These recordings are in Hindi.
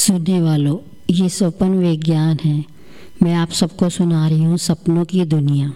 सुनने वालों, ये स्वप्न विज्ञान है। मैं आप सबको सुना रही हूँ सपनों की दुनिया।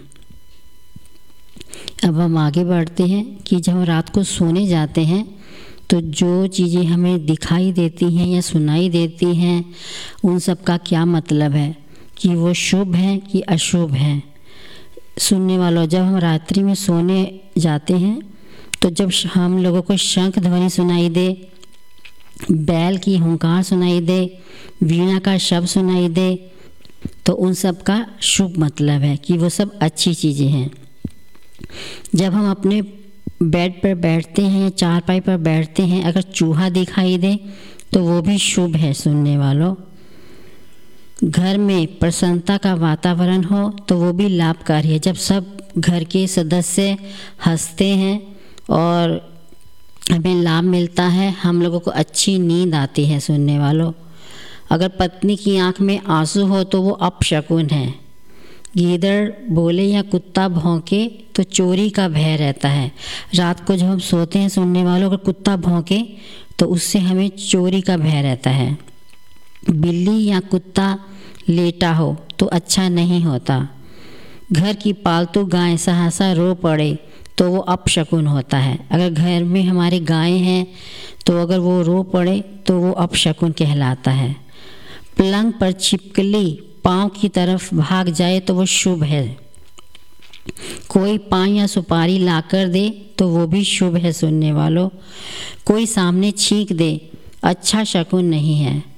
अब हम आगे बढ़ते हैं कि जब हम रात को सोने जाते हैं तो जो चीज़ें हमें दिखाई देती हैं या सुनाई देती हैं, उन सब का क्या मतलब है, कि वो शुभ हैं कि अशुभ हैं। सुनने वालों, जब हम रात्रि में सोने जाते हैं तो जब हम लोगों को शंख ध्वनि सुनाई दे, बैल की हुंकार सुनाई दे, वीणा का शब्द सुनाई दे, तो उन सब का शुभ मतलब है कि वो सब अच्छी चीज़ें हैं। जब हम अपने बेड पर बैठते हैं या चारपाई पर बैठते हैं, अगर चूहा दिखाई दे तो वो भी शुभ है। सुनने वालों, घर में प्रसन्नता का वातावरण हो तो वो भी लाभकारी है। जब सब घर के सदस्य हंसते हैं और हमें लाभ मिलता है, हम लोगों को अच्छी नींद आती है। सुनने वालों, अगर पत्नी की आंख में आंसू हो तो वो अपशकुन है। गीदड़ बोले या कुत्ता भौंके तो चोरी का भय रहता है। रात को जब हम सोते हैं, सुनने वालों, अगर कुत्ता भौंके तो उससे हमें चोरी का भय रहता है। बिल्ली या कुत्ता लेटा हो तो अच्छा नहीं होता। घर की पालतू गाय सहसा रो पड़े तो वो अपशकुन होता है। अगर घर में हमारे गाय हैं तो अगर वो रो पड़े तो वो अपशकुन कहलाता है। पलंग पर छिपकली पाँव की तरफ भाग जाए तो वो शुभ है। कोई पान या सुपारी लाकर दे तो वो भी शुभ है। सुनने वालों, कोई सामने छींक दे अच्छा शकुन नहीं है।